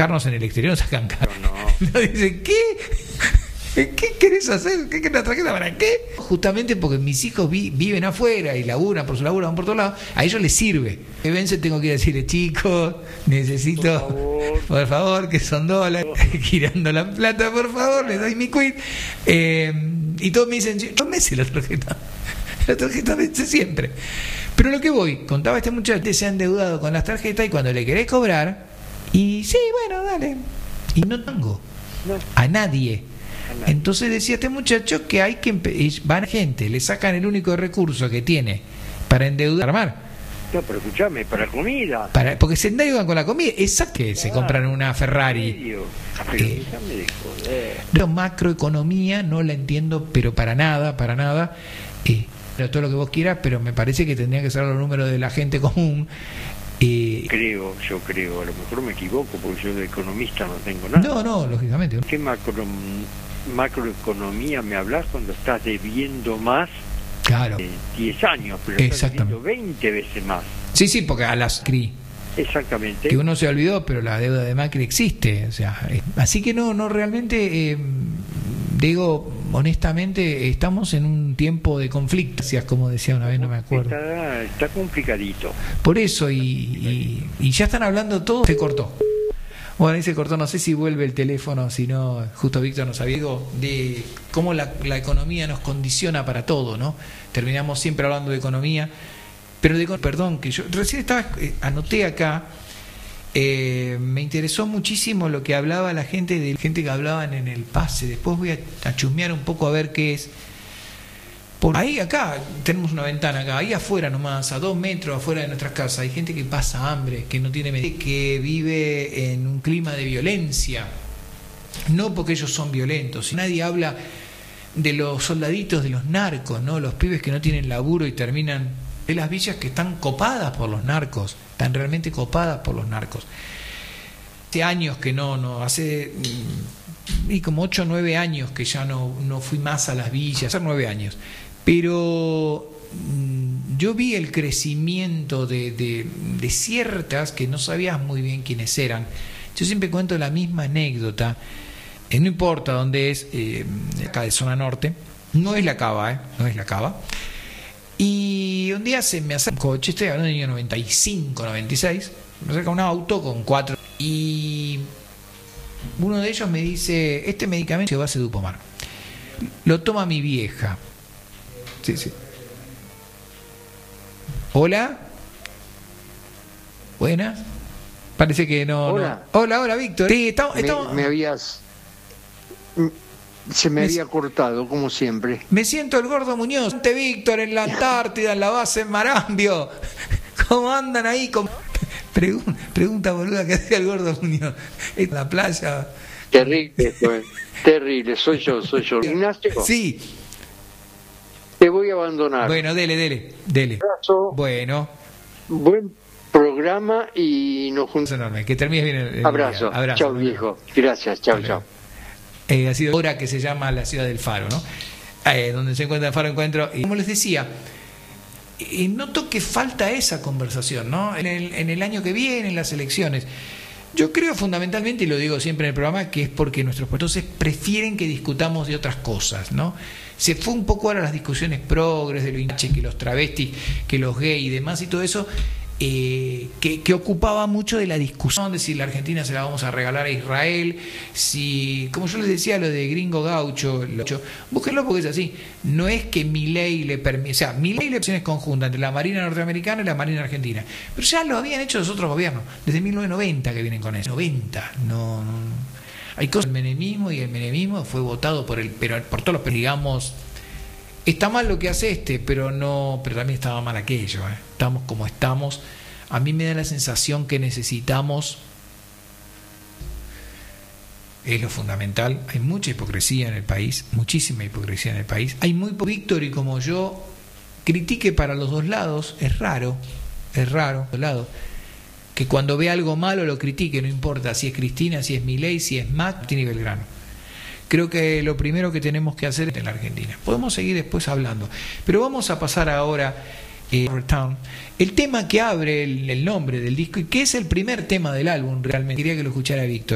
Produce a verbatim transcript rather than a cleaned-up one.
Carnos en el exterior no sacan caro. No, no. No dice, ¿qué? ¿Qué querés hacer? ¿Qué querés la tarjeta para qué? Justamente porque mis hijos vi, viven afuera y laburan por su laburo, van por todos lados, a ellos les sirve. Que vence, tengo que ir a decirle, chicos, necesito, por favor, por favor que son dólares, girando la plata, por favor, les doy mi quit. Eh, y todos me dicen, dos meses la tarjeta. La tarjeta vence siempre. Pero lo que voy, contaba este muchacho que se ha endeudado con las tarjetas y cuando le querés cobrar, y sí, bueno, dale. Y no tengo No. a nadie. Entonces decía este muchacho que hay que van gente, le sacan el único recurso que tiene para endeudar, armar. No, pero escuchame, para comida. Para, porque se endeudan con la comida, exacto, que se Ah, compran una Ferrari. Pero Eh, déjame de joder. La macroeconomía no la entiendo, pero para nada, para nada. Eh, todo lo que vos quieras, pero me parece que tendría que ser los números de la gente común. Eh, Creo, yo creo, a lo mejor me equivoco porque yo de economista no tengo nada. no, no, lógicamente. ¿Qué macro, macroeconomía me hablas cuando estás debiendo más Claro. de diez años, pero estás debiendo veinte veces más? Sí, sí, porque a las CRI. Exactamente. Que uno se olvidó, pero la deuda de Macri existe. O sea, eh, así que no, no realmente, eh, digo, honestamente, estamos en un tiempo de conflicto, como decía una vez, no me acuerdo. Está, está complicadito. Por eso, y, y, y ya están hablando todo, se cortó. Bueno, ahí se cortó, no sé si vuelve el teléfono, si no, justo Víctor nos había dicho de cómo la, la economía nos condiciona para todo, ¿no? Terminamos siempre hablando de economía, pero de, perdón, que yo recién estaba, eh, anoté acá, eh, me interesó muchísimo lo que hablaba la gente, de gente que hablaban en el pase, después voy a, a chusmear un poco a ver qué es. Por ahí acá, tenemos una ventana acá, ahí afuera nomás, a dos metros afuera de nuestras casas, hay gente que pasa hambre, que no tiene medicina, que vive en un clima de violencia, no porque ellos son violentos, nadie habla de los soldaditos, de los narcos, ¿no? Los pibes que no tienen laburo y terminan, de las villas que están copadas por los narcos, están realmente copadas por los narcos. Hace años que no, no, hace y como ocho o nueve años que ya no, no fui más a las villas, hace nueve años. Pero mmm, yo vi el crecimiento de, de, de ciertas que no sabías muy bien quiénes eran. Yo siempre cuento la misma anécdota, eh, no importa dónde es, eh, acá de zona norte, no es la Cava, eh, no es la Cava. Y un día se me acerca un coche, estoy hablando del año noventa y cinco, noventa y seis, me acerca un auto con cuatro, y uno de ellos me dice, este medicamento se va a hacer Dupomar, lo toma mi vieja. Sí, sí. Hola. Buenas. Parece que no. Hola. No. Hola, hola, Víctor. Sí, estamos, me, estamos... me habías. Se me, me había cortado, como siempre. Me siento el gordo Muñoz. Víctor en la Antártida, en la base en Marambio. ¿Cómo andan ahí? ¿Cómo... Pregunta, pregunta boluda que hacía el gordo Muñoz. En la playa. Terrible, pues. Terrible. Soy yo, soy yo. Ignacio. Sí. Te voy a abandonar. Bueno, dele, dele, dele. Abrazo. Bueno. Buen programa y nos juntamos. Enorme. Que termines bien el, el Abrazo. Día. Abrazo. Chao, viejo. Gracias. Chao, chao. Eh, ha sido hora que se llama la ciudad del Faro, ¿no? Eh, donde se encuentra el Faro Encuentro. Y como les decía, eh, noto que falta esa conversación, ¿no? En el, en el año que viene, en las elecciones. Yo creo fundamentalmente, y lo digo siempre en el programa, que es porque nuestros puestos prefieren que discutamos de otras cosas, ¿no? Se fue un poco ahora las discusiones progres de lo hinche, que los travestis, que los gays y demás y todo eso, eh, que, que ocupaba mucho de la discusión de si la Argentina se la vamos a regalar a Israel, si, como yo les decía, lo de gringo gaucho, lo, búsquenlo porque es así, no es que Milei le permite, o sea, Milei le opciones conjuntas entre la Marina norteamericana y la Marina argentina, pero ya lo habían hecho los otros gobiernos, desde mil novecientos noventa que vienen con eso, noventa, no, no, no. Hay cosas del menemismo y el menemismo fue votado por el, pero por todos los, digamos, está mal lo que hace este, pero no, pero también estaba mal aquello, ¿eh? Estamos como estamos. A mí me da la sensación que necesitamos, es lo fundamental, hay mucha hipocresía en el país, muchísima hipocresía en el país. Hay muy poco, Víctor, y como yo critique para los dos lados, es raro, es raro, dos lados. Que cuando ve algo malo lo critique, no importa si es Cristina, si es Milei, si es Macri, ni Belgrano. Creo que lo primero que tenemos que hacer es en la Argentina. Podemos seguir después hablando, pero vamos a pasar ahora eh, el tema que abre el, el nombre del disco y que es el primer tema del álbum realmente. Quería que lo escuchara Víctor.